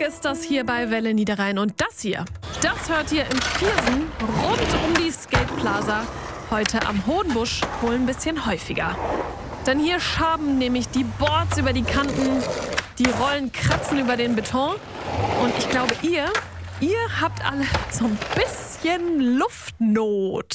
ist das hier bei Welle Niederrhein. Und das hier, das hört ihr im Viersen rund um die Skate Plaza. Heute am Hodenbusch wohl ein bisschen häufiger. Denn hier schaben nämlich die Boards über die Kanten, die Rollen kratzen über den Beton. Und ich glaube, ihr habt alle so ein bisschen Luftnot.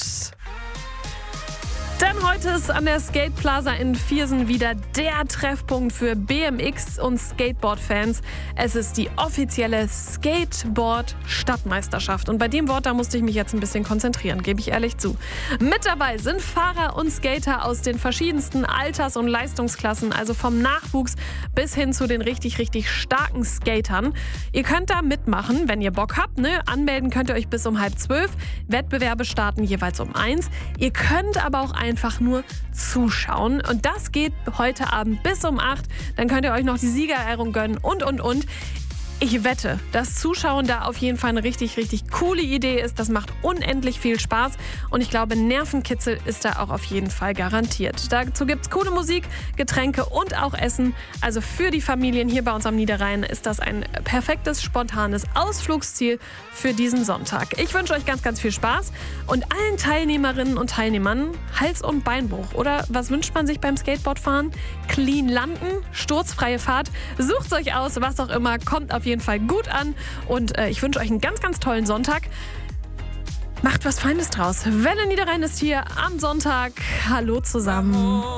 Denn heute ist an der Skate Plaza in Viersen wieder der Treffpunkt für BMX- und Skateboard-Fans. Es ist die offizielle Skateboard-Stadtmeisterschaft. Und bei dem Wort, da musste ich mich jetzt ein bisschen konzentrieren, gebe ich ehrlich zu. Mit dabei sind Fahrer und Skater aus den verschiedensten Alters- und Leistungsklassen, also vom Nachwuchs bis hin zu den richtig, richtig starken Skatern. Ihr könnt da mitmachen, wenn ihr Bock habt. Anmelden könnt ihr euch bis um 11:30. Wettbewerbe starten jeweils um 1. Ihr könnt aber auch einfach nur zuschauen. Und das geht heute Abend bis um 8. Dann könnt ihr euch noch die Siegerehrung gönnen und. Ich wette, dass Zuschauen da auf jeden Fall eine richtig, richtig coole Idee ist. Das macht unendlich viel Spaß. Und ich glaube, Nervenkitzel ist da auch auf jeden Fall garantiert. Dazu gibt es coole Musik, Getränke und auch Essen. Also für die Familien hier bei uns am Niederrhein ist das ein perfektes, spontanes Ausflugsziel für diesen Sonntag. Ich wünsche euch ganz, ganz viel Spaß und allen Teilnehmerinnen und Teilnehmern Hals- und Beinbruch. Oder was wünscht man sich beim Skateboardfahren? Clean landen, sturzfreie Fahrt. Sucht's euch aus, was auch immer, kommt auf jeden Fall gut an. Und ich wünsche euch einen ganz, ganz tollen Sonntag. Macht was Feines draus. Welle Niederrhein ist hier am Sonntag. Hallo zusammen.